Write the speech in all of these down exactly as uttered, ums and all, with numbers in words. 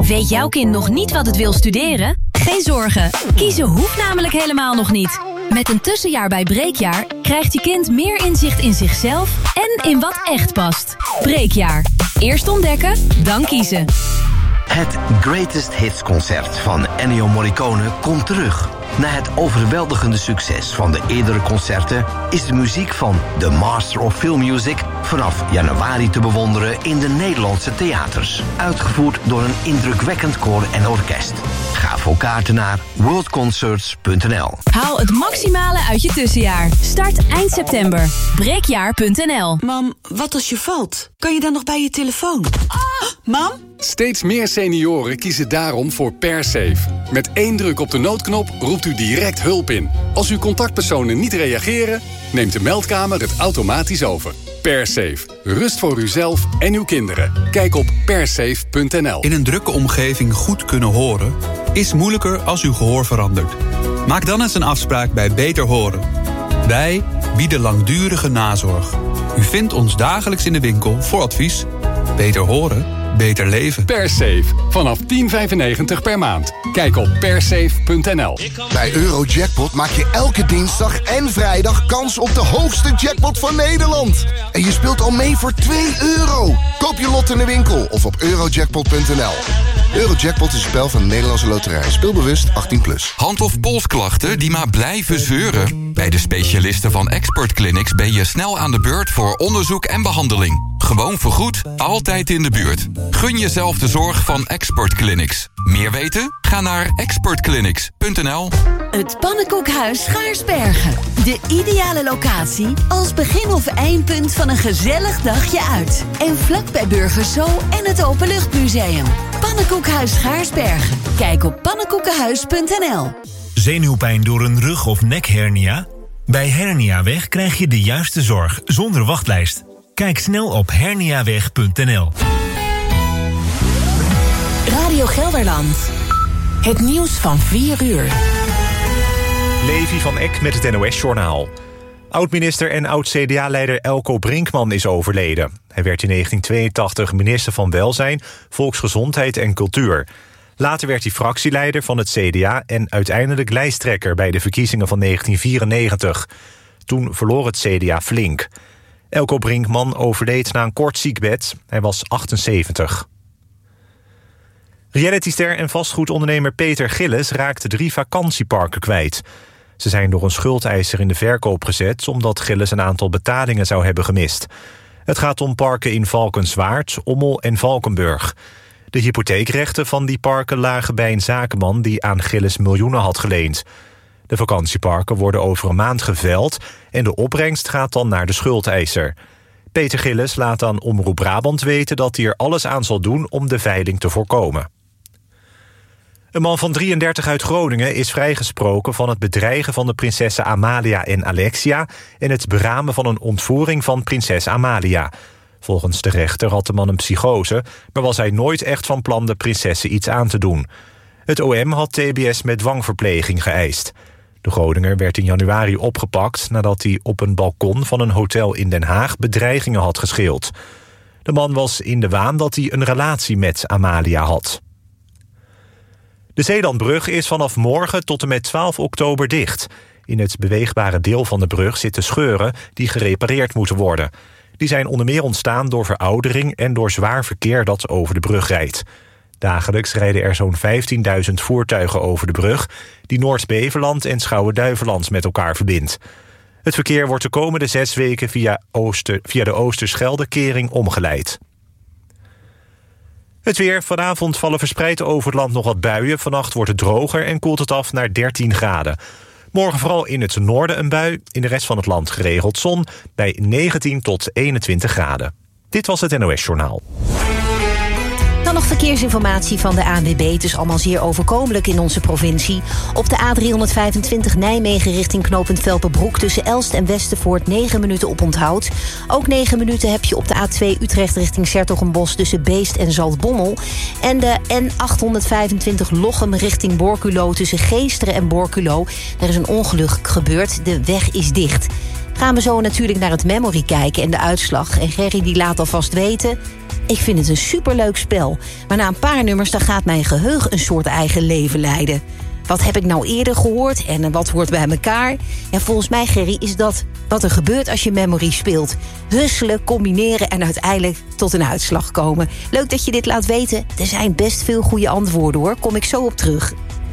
Weet jouw kind nog niet wat het wil studeren? Geen zorgen, kiezen hoeft namelijk helemaal nog niet. Met een tussenjaar bij Breekjaar krijgt je kind meer inzicht in zichzelf en in wat echt past. Breekjaar. Eerst ontdekken, dan kiezen. Het Greatest Hits concert van Ennio Morricone komt terug. Na het overweldigende succes van de eerdere concerten is de muziek van The Master of Film Music vanaf januari te bewonderen in de Nederlandse theaters. Uitgevoerd door een indrukwekkend koor en orkest. Ga voor kaarten naar world concerts punt n l. Haal het maximale uit je tussenjaar. Start eind september. breekjaar punt n l. Mam, wat als je valt? Kan je dan nog bij je telefoon? Ah, mam? Steeds meer senioren kiezen daarom voor PerSafe. Met één druk op de noodknop roept u direct hulp in. Als uw contactpersonen niet reageren, neemt de meldkamer het automatisch over. PerSafe. Rust voor uzelf en uw kinderen. Kijk op persafe punt n l. In een drukke omgeving goed kunnen horen is moeilijker als uw gehoor verandert. Maak dan eens een afspraak bij Beter Horen. Wij bieden langdurige nazorg. U vindt ons dagelijks in de winkel voor advies. Beter horen, beter leven. PerSafe. Vanaf tien vijfennegentig per maand. Kijk op persafe punt n l. Bij Eurojackpot maak je elke dinsdag en vrijdag kans op de hoogste jackpot van Nederland. En je speelt al mee voor twee euro. Koop je lot in de winkel of op eurojackpot punt n l. Eurojackpot is een spel van de Nederlandse Loterij. Speelbewust achttien plus. Hand- of polsklachten die maar blijven zeuren? Bij de specialisten van Expert Clinics ben je snel aan de beurt voor onderzoek en behandeling. Gewoon vergoed, altijd in de buurt. Gun jezelf de zorg van Expert Clinics. Meer weten? Ga naar expert clinics punt n l. Het Pannenkoekhuis Schaarsbergen. De ideale locatie als begin- of eindpunt van een gezellig dagje uit. En vlak bij Burgers Zoo en het Openluchtmuseum. Pannenkoekhuis Schaarsbergen. Kijk op pannenkoekenhuis punt n l. Zenuwpijn door een rug- of nekhernia? Bij Herniaweg krijg je de juiste zorg zonder wachtlijst. Kijk snel op herniaweg punt n l. Radio Gelderland. Het nieuws van vier uur. Levi van Eck met het N O S-journaal. Oud-minister en oud-C D A-leider Elko Brinkman is overleden. Hij werd in negentien tweeëntachtig minister van Welzijn, Volksgezondheid en Cultuur. Later werd hij fractieleider van het C D A en uiteindelijk lijsttrekker bij de verkiezingen van negentien vierennegentig. Toen verloor het C D A flink. Elko Brinkman overleed na een kort ziekbed. Hij was achtenzeventig. Realityster en vastgoedondernemer Peter Gillis raakte drie vakantieparken kwijt. Ze zijn door een schuldeiser in de verkoop gezet omdat Gillis een aantal betalingen zou hebben gemist. Het gaat om parken in Valkenswaard, Ommel en Valkenburg. De hypotheekrechten van die parken lagen bij een zakenman die aan Gillis miljoenen had geleend. De vakantieparken worden over een maand geveld en de opbrengst gaat dan naar de schuldeiser. Peter Gillis laat aan Omroep Brabant weten dat hij er alles aan zal doen om de veiling te voorkomen. Een man van drieëndertig uit Groningen is vrijgesproken van het bedreigen van de prinsessen Amalia en Alexia en het beramen van een ontvoering van prinses Amalia. Volgens de rechter had de man een psychose, maar was hij nooit echt van plan de prinsessen iets aan te doen. Het O M had T B S met dwangverpleging geëist. De Groninger werd in januari opgepakt nadat hij op een balkon van een hotel in Den Haag bedreigingen had geschild. De man was in de waan dat hij een relatie met Amalia had. De Zeelandbrug is vanaf morgen tot en met twaalf oktober dicht. In het beweegbare deel van de brug zitten scheuren die gerepareerd moeten worden. Die zijn onder meer ontstaan door veroudering en door zwaar verkeer dat over de brug rijdt. Dagelijks rijden er zo'n vijftienduizend voertuigen over de brug die Noord-Beveland en Schouwen-Duiveland met elkaar verbindt. Het verkeer wordt de komende zes weken via, Ooster, via de Oosterschelde-kering omgeleid. Het weer. Vanavond vallen verspreid over het land nog wat buien. Vannacht wordt het droger en koelt het af naar dertien graden. Morgen vooral in het noorden een bui. In de rest van het land geregeld zon bij negentien tot eenentwintig graden. Dit was het N O S-journaal. Dan nog verkeersinformatie van de A N W B. Het is allemaal zeer overkomelijk in onze provincie. Op de A driehonderdvijfentwintig Nijmegen richting knooppunt Velperbroek tussen Elst en Westervoort negen minuten op onthoud. Ook negen minuten heb je op de A twee Utrecht richting 's-Hertogenbosch tussen Beest en Zaltbommel. En de N achthonderdvijfentwintig Lochem richting Borculo tussen Geesteren en Borculo. Er is een ongeluk gebeurd. De weg is dicht. Gaan we zo natuurlijk naar het memory kijken en de uitslag. En Gerry die laat alvast weten, Ik vind het een superleuk spel. Maar na een paar nummers dan gaat mijn geheugen een soort eigen leven leiden. Wat heb ik nou eerder gehoord en wat hoort bij elkaar? En volgens mij, Gerry, is dat wat er gebeurt als je memory speelt. Husselen, combineren en uiteindelijk tot een uitslag komen. Leuk dat je dit laat weten. Er zijn best veel goede antwoorden, hoor. Kom ik zo op terug.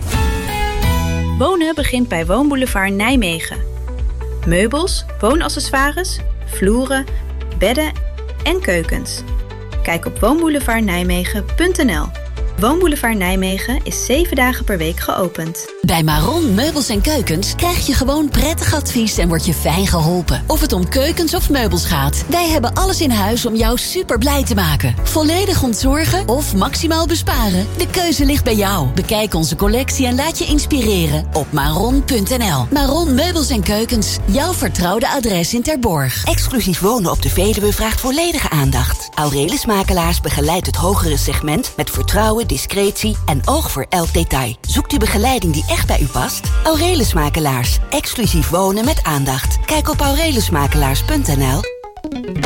Wonen begint bij Woonboulevard Nijmegen. Meubels, woonaccessoires, vloeren, bedden en keukens. Kijk op woonboulevard nijmegen punt n l. Woonboulevard Nijmegen is zeven dagen per week geopend. Bij Maron Meubels en Keukens krijg je gewoon prettig advies en word je fijn geholpen. Of het om keukens of meubels gaat. Wij hebben alles in huis om jou super blij te maken. Volledig ontzorgen of maximaal besparen? De keuze ligt bij jou. Bekijk onze collectie en laat je inspireren op maron punt n l. Maron Meubels en Keukens. Jouw vertrouwde adres in Terborg. Exclusief wonen op de Veluwe vraagt volledige aandacht. Aurelius Makelaars begeleidt het hogere segment met vertrouwen, discretie en oog voor elk detail. Zoekt u begeleiding die echt bij u past? Aurelius Makelaars. Exclusief wonen met aandacht. Kijk op aurelius makelaars punt n l.